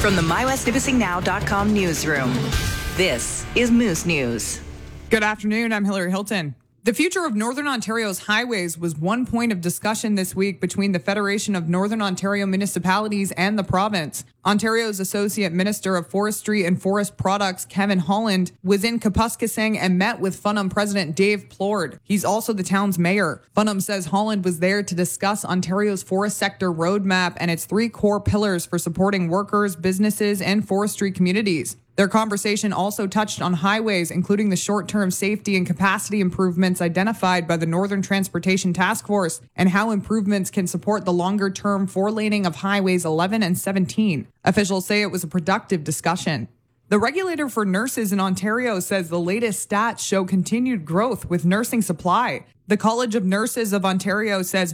From the MyWestNipissingNow.com newsroom, this is Moose News. Good afternoon. I'm Hillary Hilton. The future of Northern Ontario's highways was one point of discussion this week between the Federation of Northern Ontario Municipalities and the province. Ontario's Associate Minister of Forestry and Forest Products, Kevin Holland, was in Kapuskasing and met with Funham President Dave Plord. He's also the town's mayor. Funham says Holland was there to discuss Ontario's forest sector roadmap and its 3 core pillars for supporting workers, businesses, and forestry communities. Their conversation also touched on highways, including the short-term safety and capacity improvements identified by the Northern Transportation Task Force and how improvements can support the longer-term 4-laning of highways 11 and 17. Officials say it was a productive discussion. The regulator for nurses in Ontario says the latest stats show continued growth with nursing supply. The College of Nurses of Ontario says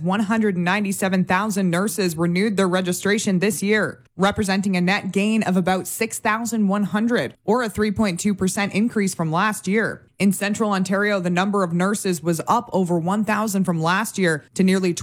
197,000 nurses renewed their registration this year, representing a net gain of about 6,100, or a 3.2% increase from last year. In Central Ontario, the number of nurses was up over 1,000 from last year to nearly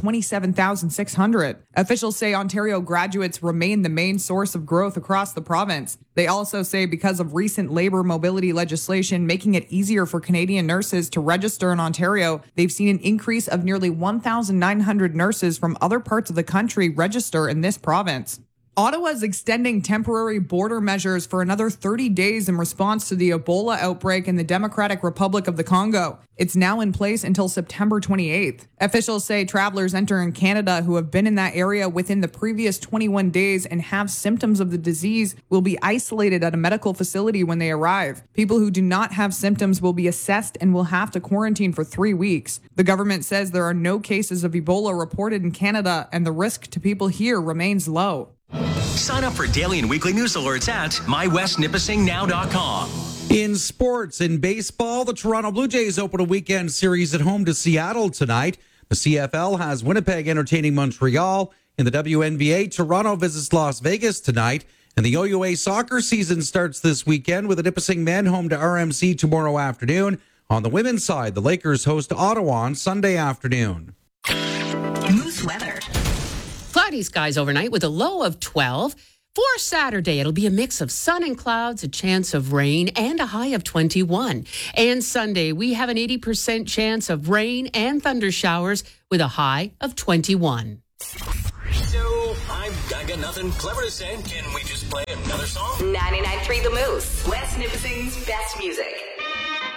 27,600. Officials say Ontario graduates remain the main source of growth across the province. They also say because of recent labor mobility legislation making it easier for Canadian nurses to register in Ontario, they've seen an increase of nearly 1,900 nurses from other parts of the country register in this province. Ottawa is extending temporary border measures for another 30 days in response to the Ebola outbreak in the Democratic Republic of the Congo. It's now in place until September 28th. Officials say travelers entering Canada who have been in that area within the previous 21 days and have symptoms of the disease will be isolated at a medical facility when they arrive. People who do not have symptoms will be assessed and will have to quarantine for 3 weeks. The government says there are no cases of Ebola reported in Canada and the risk to people here remains low. Sign up for daily and weekly news alerts at MyWestNipissingNow.com. In sports, in baseball, the Toronto Blue Jays open a weekend series at home to Seattle tonight. The CFL has Winnipeg entertaining Montreal. In the WNBA, Toronto visits Las Vegas tonight. And the OUA soccer season starts this weekend with the Nipissing men home to RMC tomorrow afternoon. On the women's side, the Lakers host Ottawa on Sunday afternoon. Moose weather. Cloudy skies overnight with a low of 12. For Saturday, it'll be a mix of sun and clouds, a chance of rain, and a high of 21. And Sunday, we have an 80% chance of rain and thunder showers with a high of 21. So, I got nothing clever to say. Can we just play another song? 99.3 The Moose, West Nipissing's best music.